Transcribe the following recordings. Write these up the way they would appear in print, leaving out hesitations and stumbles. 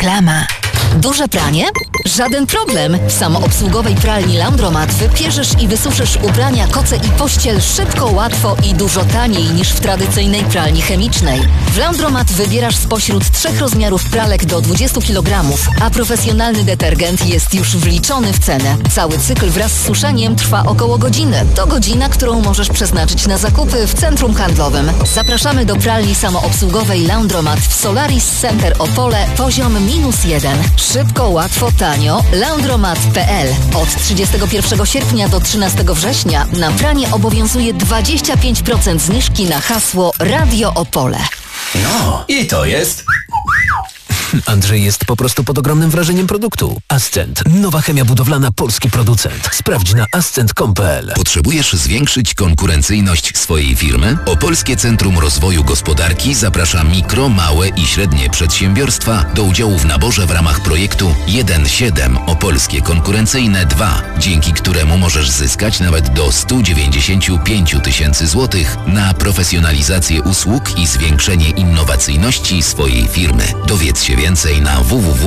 Reklama. Duże pranie? Żaden problem. W samoobsługowej pralni Laundromat wypierzesz i wysuszysz ubrania, koce i pościel szybko, łatwo i dużo taniej niż w tradycyjnej pralni chemicznej. W Laundromat wybierasz spośród 3 rozmiarów pralek do 20 kg, a profesjonalny detergent jest już wliczony w cenę. Cały cykl wraz z suszeniem trwa około godziny. To godzina, którą możesz przeznaczyć na zakupy w centrum handlowym. Zapraszamy do pralni samoobsługowej Laundromat w Solaris Center Opole, poziom -1. Szybko, łatwo, tanio. Laundromat.pl. Od 31 sierpnia do 13 września na pranie obowiązuje 25% zniżki na hasło Radio Opole. No i to jest... Andrzej jest po prostu pod ogromnym wrażeniem produktu. Ascent. Nowa chemia budowlana, polski producent. Sprawdź na ascent.com.pl. Potrzebujesz zwiększyć konkurencyjność swojej firmy? Opolskie Centrum Rozwoju Gospodarki zaprasza mikro, małe i średnie przedsiębiorstwa do udziału w naborze w ramach projektu 1.7 Opolskie Konkurencyjne 2, dzięki któremu możesz zyskać nawet do 195 000 złotych na profesjonalizację usług i zwiększenie innowacyjności swojej firmy. Dowiedz się więcej na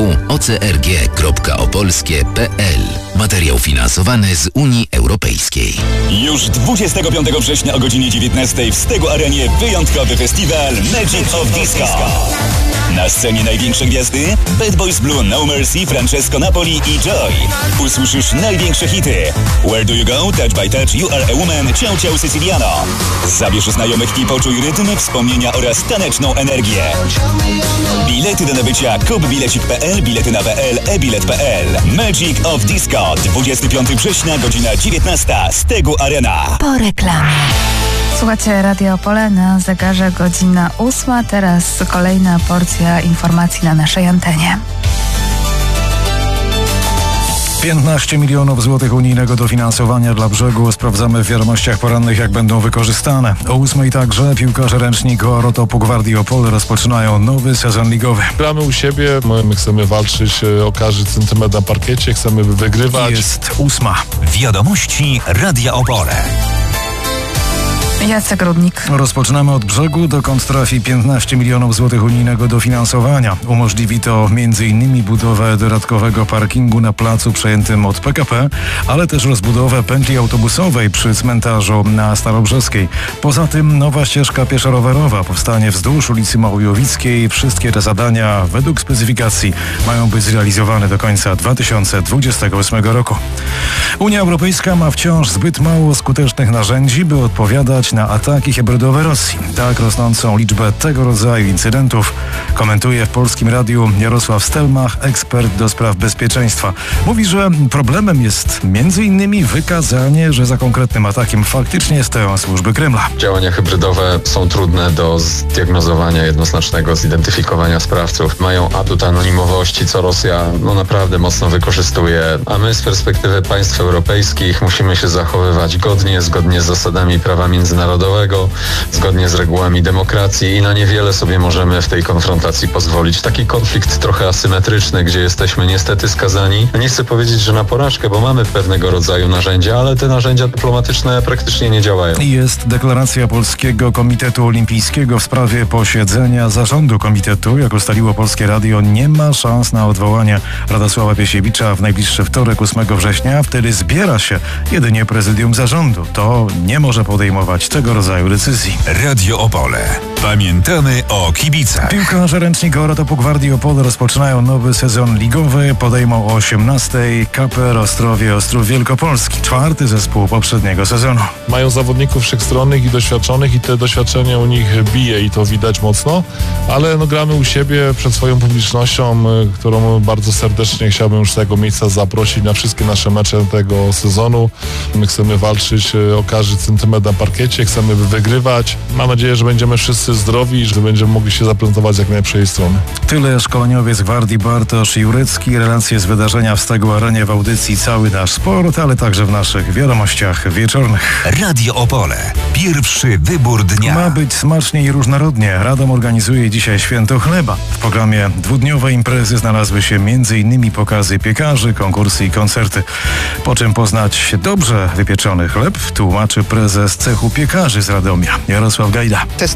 www.ocrg.opolskie.pl. Materiał finansowany z Unii Europejskiej. Już 25 września o godzinie 19 w Stegu Arenie wyjątkowy festiwal Magic of Disco. Na scenie największe gwiazdy Bad Boys Blue, No Mercy, Francesco Napoli i Joy. Usłyszysz największe hity Where Do You Go, Touch by Touch, You Are a Woman, Ciao Ciao Siciliano. Zabierz znajomych i poczuj rytm, wspomnienia oraz taneczną energię. Bilety do nabycia kupbilecik.pl, bilety na PL, e-bilet.pl. Magic of Disco, 25 września, godzina 19, Stegu Arena. Po reklamie. Słuchajcie Radio Opole, na zegarze godzina 8. Teraz kolejna porcja informacji na naszej antenie. 15 milionów złotych unijnego dofinansowania dla Brzegu. Sprawdzamy w wiadomościach porannych, jak będą wykorzystane. O 8 także piłkarze ręczni Goarotopu Gwardii Opole rozpoczynają nowy sezon ligowy. Gramy u siebie, my chcemy walczyć o każdy centymetr na parkiecie, chcemy wygrywać. Jest 8. Wiadomości Radia Opole. Jacek Rudnik. Rozpoczynamy od Brzegu, dokąd trafi 15 milionów złotych unijnego dofinansowania. Umożliwi to m.in. budowę dodatkowego parkingu na placu przejętym od PKP, ale też rozbudowę pętli autobusowej przy cmentarzu na Starobrzeskiej. Poza tym nowa ścieżka pieszo-rowerowa powstanie wzdłuż ulicy Małojowickiej. Wszystkie te zadania według specyfikacji mają być zrealizowane do końca 2028 roku. Unia Europejska ma wciąż zbyt mało skutecznych narzędzi, by odpowiadać na ataki hybrydowe Rosji. Tak rosnącą liczbę tego rodzaju incydentów komentuje w Polskim Radiu Jarosław Stelmach, ekspert do spraw bezpieczeństwa. Mówi, że problemem jest m.in. wykazanie, że za konkretnym atakiem faktycznie stoją służby Kremla. Działania hybrydowe są trudne do zdiagnozowania, jednoznacznego zidentyfikowania sprawców. Mają atut anonimowości, co Rosja naprawdę mocno wykorzystuje, a my z perspektywy państw europejskich musimy się zachowywać godnie, zgodnie z zasadami prawa międzynarodowego, zgodnie z regułami demokracji i na niewiele sobie możemy w tej konfrontacji pozwolić. Taki konflikt trochę asymetryczny, gdzie jesteśmy niestety skazani. Nie chcę powiedzieć, że na porażkę, bo mamy pewnego rodzaju narzędzia, ale te narzędzia dyplomatyczne praktycznie nie działają. Jest deklaracja Polskiego Komitetu Olimpijskiego w sprawie posiedzenia zarządu komitetu. Jak ustaliło Polskie Radio, nie ma szans na odwołanie Radosława Piesiewicza w najbliższy wtorek, 8 września. Wtedy zbiera się jedynie prezydium zarządu. To nie może podejmować tego rodzaju decyzji. Radio Opole. Pamiętamy o kibicach. Piłkarze ręczni Goarotopu Gwardii Opole rozpoczynają nowy sezon ligowy. Podejmą o 18:00 KPR Ostrowie Ostrów Wielkopolski. 4. zespół poprzedniego sezonu. Mają zawodników wszechstronnych i doświadczonych i te doświadczenie u nich bije i to widać mocno, ale gramy u siebie przed swoją publicznością, którą bardzo serdecznie chciałbym już z tego miejsca zaprosić na wszystkie nasze mecze tego sezonu. My chcemy walczyć o każdy centymetr na parkiecie, chcemy wygrywać. Mam nadzieję, że będziemy wszyscy zdrowi i że będziemy mogli się zaprezentować z jak najlepszej strony. Tyle szkoleniowiec Gwardii Bartosz Jurecki. Relacje z wydarzenia w Stegu Arenie w audycji Cały Nasz Sport, ale także w naszych wiadomościach wieczornych. Radio Opole. Pierwszy wybór dnia. Ma być smacznie i różnorodnie. Radom organizuje dzisiaj Święto Chleba. W programie dwudniowej imprezy znalazły się m.in. pokazy piekarzy, konkursy i koncerty. Po czym poznać dobrze wypieczony chleb, tłumaczy prezes cechu piekarzy z Radomia, Jarosław Gajda. Test Kron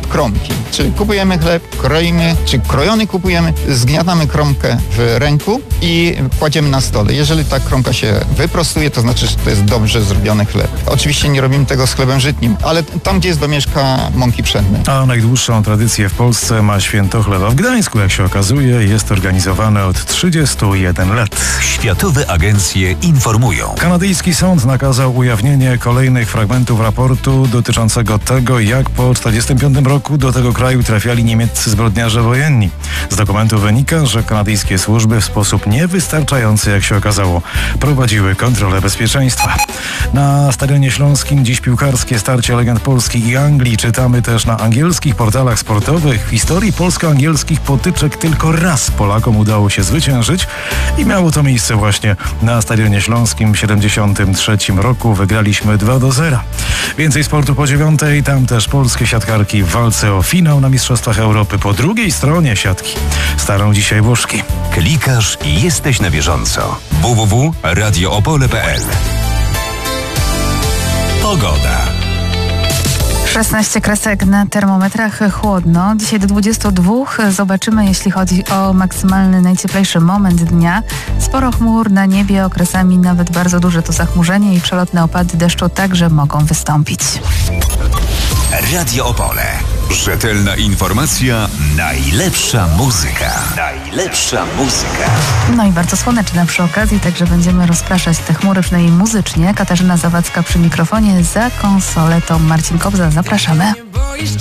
mąki. Czyli kupujemy chleb, kroimy, czy krojony kupujemy, zgniatamy kromkę w ręku i kładziemy na stole. Jeżeli ta kromka się wyprostuje, to znaczy, że to jest dobrze zrobiony chleb. Oczywiście nie robimy tego z chlebem żytnim, ale tam, gdzie jest domieszka mąki pszennej. A najdłuższą tradycję w Polsce ma święto chleba w Gdańsku, jak się okazuje, jest organizowane od 31 lat. Światowe agencje informują. Kanadyjski sąd nakazał ujawnienie kolejnych fragmentów raportu dotyczącego tego, jak po 1945 roku do tego kraju trafiali niemieccy zbrodniarze wojenni. Z dokumentu wynika, że kanadyjskie służby w sposób niewystarczający, jak się okazało, prowadziły kontrolę bezpieczeństwa. Na Stadionie Śląskim dziś piłkarskie starcie legend Polski i Anglii. Czytamy też na angielskich portalach sportowych. W historii polsko-angielskich potyczek tylko raz Polakom udało się zwyciężyć i miało to miejsce właśnie na Stadionie Śląskim w 1973 roku. Wygraliśmy 2-0. Więcej sportu po 9:00. Tam też polskie siatkarki w walce o finał na Mistrzostwach Europy. Po drugiej stronie siatki starą dzisiaj Włoszki. Klikasz i jesteś na bieżąco. www.radioopole.pl. Pogoda. 16 kresek na termometrach, chłodno. Dzisiaj do 22 zobaczymy, jeśli chodzi o maksymalny, najcieplejszy moment dnia. Sporo chmur na niebie, okresami nawet bardzo duże to zachmurzenie i przelotne opady deszczu także mogą wystąpić. Radio Opole. Rzetelna informacja, najlepsza muzyka. Najlepsza muzyka. No i bardzo słoneczne przy okazji, także będziemy rozpraszać te chmury, przynajmniej muzycznie. Katarzyna Zawadzka przy mikrofonie, za konsoletą Marcin Kobza. Zapraszamy.